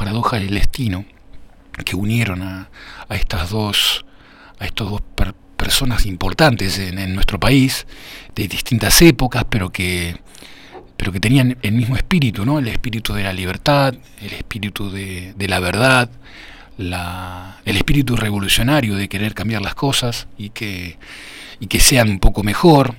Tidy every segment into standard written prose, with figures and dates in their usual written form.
paradojas del destino que unieron a estos dos personas importantes en nuestro país, de distintas épocas, pero que tenían el mismo espíritu, ¿no? El espíritu de la libertad, el espíritu de la verdad, el espíritu revolucionario de querer cambiar las cosas y que sean un poco mejor.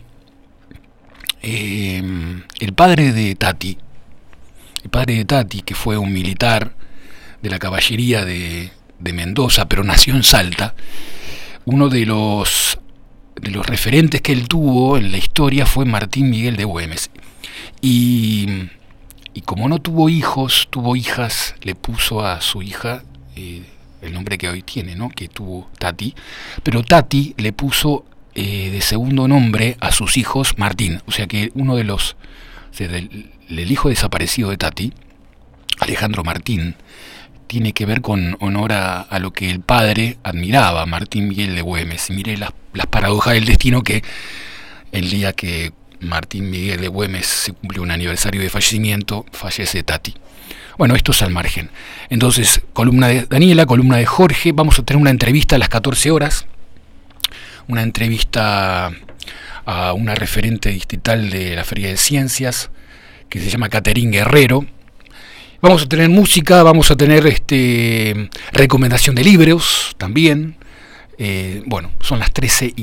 El padre de Tati, que fue un militar de la caballería de Mendoza, pero nació en Salta, uno de los referentes que él tuvo en la historia fue Martín Miguel de Güemes. Y como no tuvo hijos, tuvo hijas, le puso a su hija el nombre que hoy tiene, ¿no? Que tuvo Tati, pero Tati le puso de segundo nombre a sus hijos Martín. O sea que uno de los, o sea, el hijo desaparecido de Tati, Alejandro Martín, tiene que ver con honor a lo que el padre admiraba, Martín Miguel de Güemes. Y mire las paradojas del destino, que el día que Martín Miguel de Güemes se cumple un aniversario de fallecimiento, fallece Tati. Bueno, esto es al margen. Entonces, columna de Daniela, columna de Jorge. Vamos a tener una entrevista a las 14 horas. Una entrevista a una referente distrital de la Feria de Ciencias, que se llama Caterín Guerrero. Vamos a tener música, vamos a tener recomendación de libros también. Bueno, son las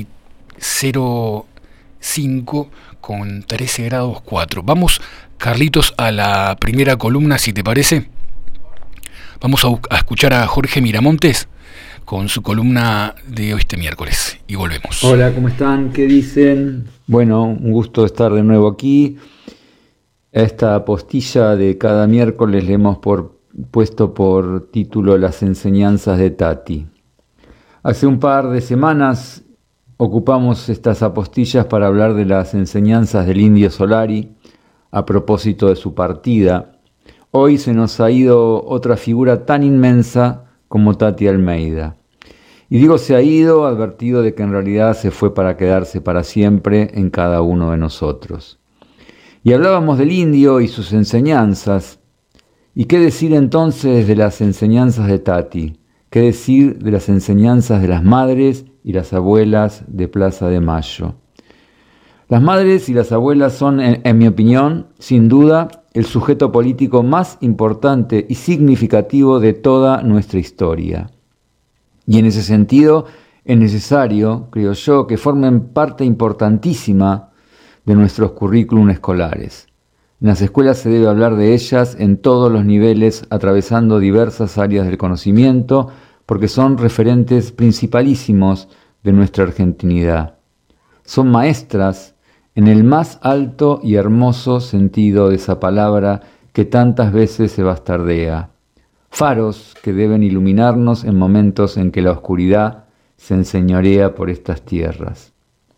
13:05 con 13 grados 4. Vamos, Carlitos, a la primera columna, si te parece. Vamos a escuchar a Jorge Miramontes con su columna de hoy, este miércoles, y volvemos. Hola, ¿cómo están? ¿Qué dicen? Bueno, un gusto estar de nuevo aquí. Esta postilla de cada miércoles le hemos puesto por título Las enseñanzas de Tati. Hace un par de semanas ocupamos estas apostillas para hablar de las enseñanzas del Indio Solari a propósito de su partida. Hoy se nos ha ido otra figura tan inmensa como Tati Almeida. Y digo se ha ido advertido de que en realidad se fue para quedarse para siempre en cada uno de nosotros. Y hablábamos del indio y sus enseñanzas. ¿Y qué decir entonces de las enseñanzas de Tati? ¿Qué decir de las enseñanzas de las madres y las abuelas de Plaza de Mayo? Las madres y las abuelas son, en mi opinión, sin duda, el sujeto político más importante y significativo de toda nuestra historia. Y en ese sentido, es necesario, creo yo, que formen parte importantísima de nuestros currículum escolares. En las escuelas se debe hablar de ellas en todos los niveles, atravesando diversas áreas del conocimiento, porque son referentes principalísimos de nuestra argentinidad. Son maestras en el más alto y hermoso sentido de esa palabra que tantas veces se bastardea. Faros que deben iluminarnos en momentos en que la oscuridad se enseñorea por estas tierras.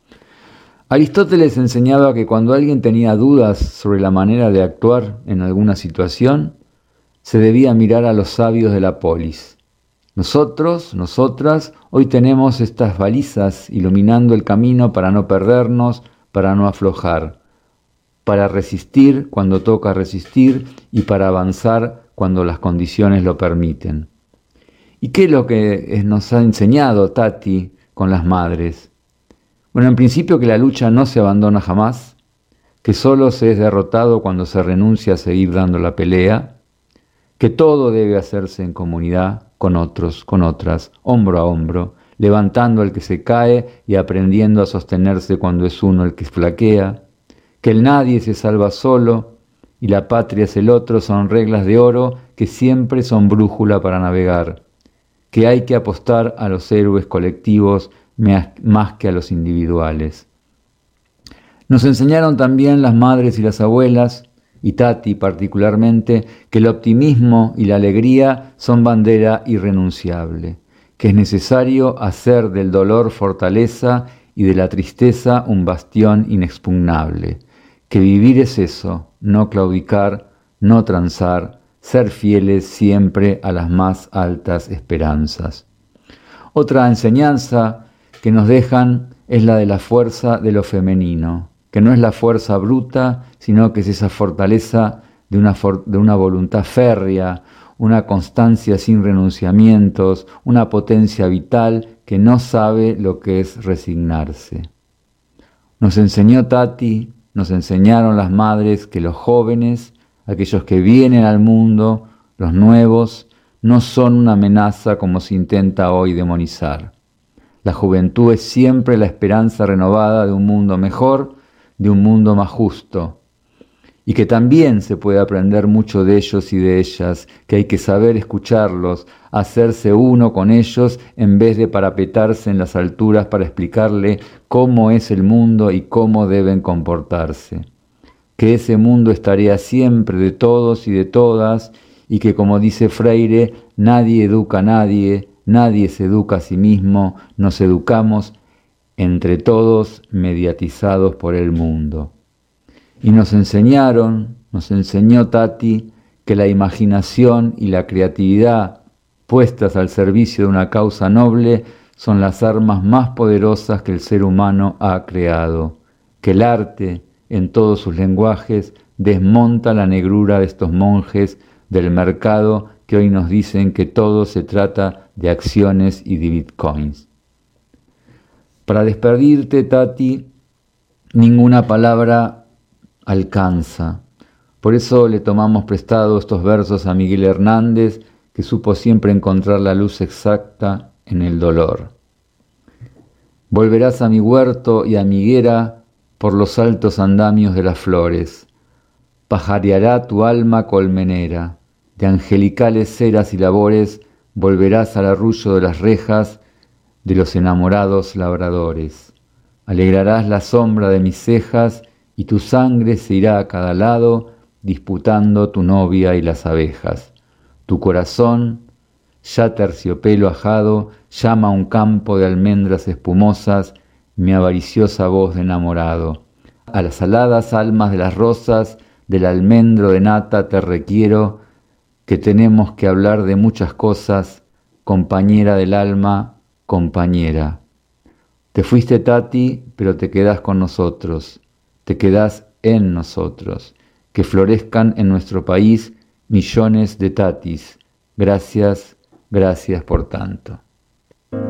Aristóteles enseñaba que cuando alguien tenía dudas sobre la manera de actuar en alguna situación, se debía mirar a los sabios de la polis. Nosotros, nosotras, hoy tenemos estas balizas iluminando el camino para no perdernos, para no aflojar, para resistir cuando toca resistir y para avanzar cuando las condiciones lo permiten. ¿Y qué es lo que nos ha enseñado Tati con las madres? Bueno, en principio que la lucha no se abandona jamás, que solo se es derrotado cuando se renuncia a seguir dando la pelea, que todo debe hacerse en comunidad, con otros, con otras, hombro a hombro, levantando al que se cae y aprendiendo a sostenerse cuando es uno el que flaquea, que el nadie se salva solo y la patria es el otro, son reglas de oro que siempre son brújula para navegar, que hay que apostar a los héroes colectivos más que a los individuales. Nos enseñaron también las madres y las abuelas, y Tati particularmente, que el optimismo y la alegría son bandera irrenunciable, que es necesario hacer del dolor fortaleza y de la tristeza un bastión inexpugnable, que vivir es eso, no claudicar, no transar, ser fieles siempre a las más altas esperanzas. Otra enseñanza que nos dejan es la de la fuerza de lo femenino, que no es la fuerza bruta, sino que es esa fortaleza de una voluntad férrea, una constancia sin renunciamientos, una potencia vital que no sabe lo que es resignarse. Nos enseñó Tati, nos enseñaron las madres que los jóvenes, aquellos que vienen al mundo, los nuevos, no son una amenaza como se intenta hoy demonizar. La juventud es siempre la esperanza renovada de un mundo mejor, de un mundo más justo, y que también se puede aprender mucho de ellos y de ellas, que hay que saber escucharlos, hacerse uno con ellos en vez de parapetarse en las alturas para explicarle cómo es el mundo y cómo deben comportarse. Que ese mundo es tarea siempre de todos y de todas, y que, como dice Freire, nadie educa a nadie, nadie se educa a sí mismo, nos educamos entre todos mediatizados por el mundo. Y nos enseñó Tati, que la imaginación y la creatividad puestas al servicio de una causa noble son las armas más poderosas que el ser humano ha creado, que el arte, en todos sus lenguajes, desmonta la negrura de estos monjes del mercado que hoy nos dicen que todo se trata de acciones y de bitcoins. Para despedirte, Tati, ninguna palabra alcanza. Por eso le tomamos prestado estos versos a Miguel Hernández, que supo siempre encontrar la luz exacta en el dolor. Volverás a mi huerto y a mi higuera por los altos andamios de las flores. Pajareará tu alma colmenera, de angelicales ceras y labores volverás al arrullo de las rejas de los enamorados labradores. Alegrarás la sombra de mis cejas y tu sangre se irá a cada lado disputando tu novia y las abejas. Tu corazón, ya terciopelo ajado, llama a un campo de almendras espumosas mi avariciosa voz de enamorado. A las aladas almas de las rosas, del almendro de nata te requiero, que tenemos que hablar de muchas cosas, compañera del alma, compañera. Te fuiste, Tati, pero te quedás con nosotros, te quedás en nosotros. Que florezcan en nuestro país millones de Tatis. Gracias, gracias por tanto.